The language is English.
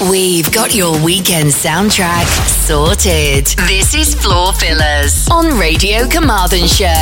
We've got your weekend soundtrack sorted. This is Floor Fillers on Radio Carmarthenshire.